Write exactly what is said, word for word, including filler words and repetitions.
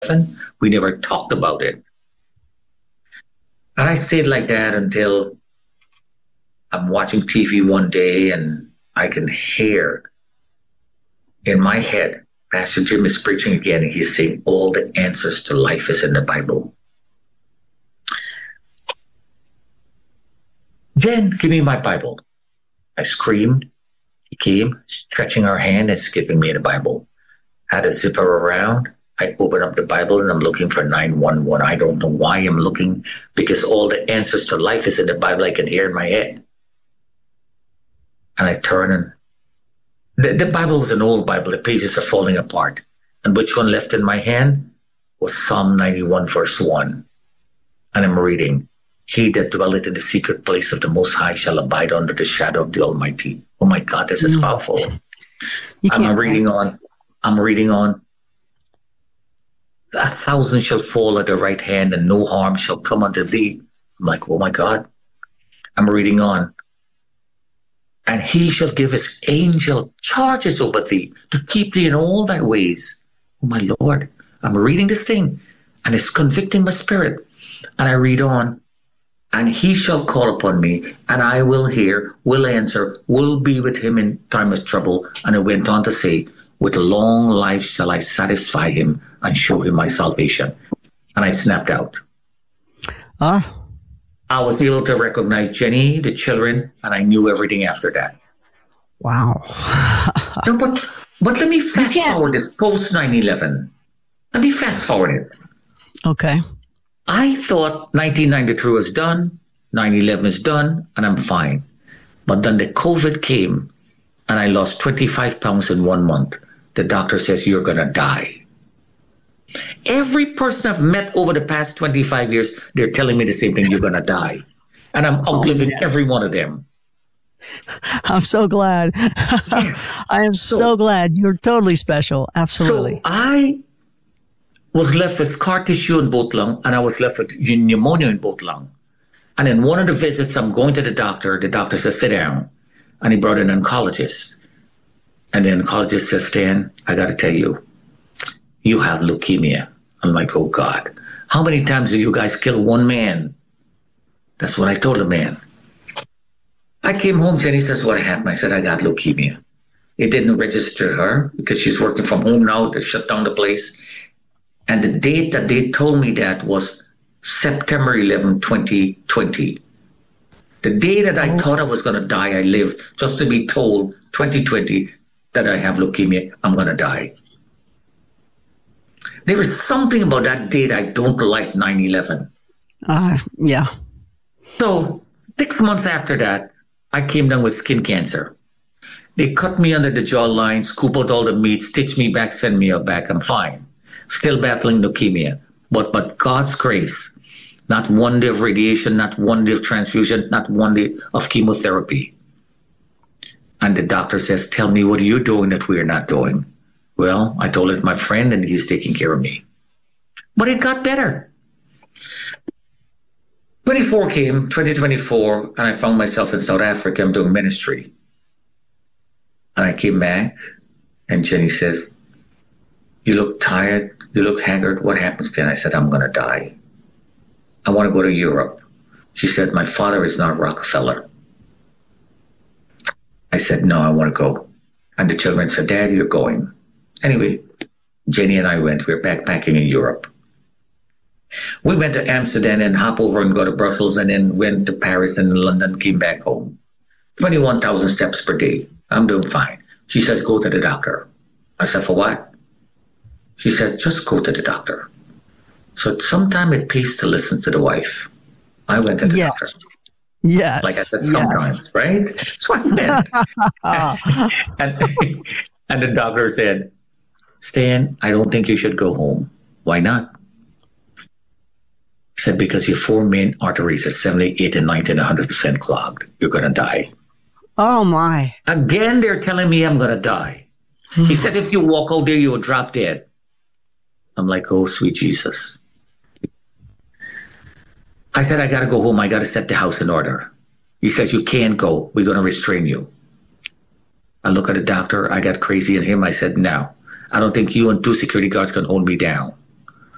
We never talked about it. And I stayed like that until I'm watching T V one day and I can hear in my head, Pastor Jim is preaching again. And he's saying all the answers to life is in the Bible. Then give me my Bible. I screamed. He came, stretching our hand and giving me the Bible. Had a zipper around. I open up the Bible and I'm looking for nine one one. I don't know why I'm looking, because all the answers to life is in the Bible. I can hear in my head. And I turn and the, the Bible was an old Bible. The pages are falling apart. And which one left in my hand was Psalm ninety-one, verse one. And I'm reading, he that dwelleth in the secret place of the Most High shall abide under the shadow of the Almighty. Oh my God, this is powerful. I'm reading on. I'm reading on. A thousand shall fall at the right hand and no harm shall come unto thee. I'm like, oh my God. I'm reading on. And he shall give his angel charges over thee to keep thee in all thy ways. Oh my Lord. I'm reading this thing and it's convicting my spirit. And I read on. And he shall call upon me, and I will hear, will answer, will be with him in time of trouble. And it went on to say, with long life shall I satisfy him and show him my salvation. And I snapped out. Ah. I was able to recognize Jenny, the children, and I knew everything after that. Wow. no, but, but let me fast forward this post nine eleven. Let me fast forward it. Okay. I thought nineteen ninety-three was done, nine eleven is done, and I'm fine. But then the COVID came, and I lost twenty-five pounds in one month. The doctor says, you're going to die. Every person I've met over the past twenty-five years, they're telling me the same thing, you're going to die. And I'm outliving oh, every one of them. I'm so glad. Yeah. I am so, so glad. You're totally special. Absolutely. So I was left with scar tissue in both lungs, and I was left with pneumonia in both lungs. And in one of the visits, I'm going to the doctor. The doctor says, sit down. And he brought in an oncologist. And the oncologist says, Stan, I got to tell you, you have leukemia. I'm like, oh, God. How many times did you guys kill one man? That's what I told the man. I came home, Jenny says, what happened? I said, I got leukemia. It didn't register her because she's working from home now. They shut down the place. And the date that they told me that was September eleventh, twenty twenty. The day that I thought I was going to die, I lived just to be told, twenty twenty, that I have leukemia, I'm going to die. There is something about that date I don't like, nine eleven. Uh, yeah. So six months after that, I came down with skin cancer. They cut me under the jawline, scoop out all the meat, stitch me back, send me back. I'm fine. Still battling leukemia, but but God's grace, not one day of radiation, not one day of transfusion, not one day of chemotherapy. And the doctor says, tell me, what are you doing that we're not doing? Well, I told it my friend and he's taking care of me. But it got better. twenty-four came, twenty twenty-four, and I found myself in South Africa. I'm doing ministry. And I came back and Jenny says, you look tired. You look haggard. What happens then? I said, I'm going to die. I want to go to Europe. She said, my father is not Rockefeller. I said, no, I want to go. And the children said, Dad, you're going. Anyway, Jenny and I went. We were backpacking in Europe. We went to Amsterdam and hop over and go to Brussels and then went to Paris and London, came back home. twenty-one thousand steps per day. I'm doing fine. She says, go to the doctor. I said, for what? She says, just go to the doctor. So sometimes it pays to listen to the wife. I went to the yes. doctor. Yes. Like I said, sometimes, yes. Right? That's what I meant. and, and the doctor said, Stan, I don't think you should go home. Why not? He said, because your four main arteries are seventy, eighty, ninety, and one hundred percent clogged. You're going to die. Oh, my. Again, they're telling me I'm going to die. He said, if you walk out there, you will drop dead. I'm like, oh, sweet Jesus. I said, I got to go home. I got to set the house in order. He says, you can't go. We're going to restrain you. I look at the doctor. I got crazy in him. I said, no, I don't think you and two security guards can hold me down.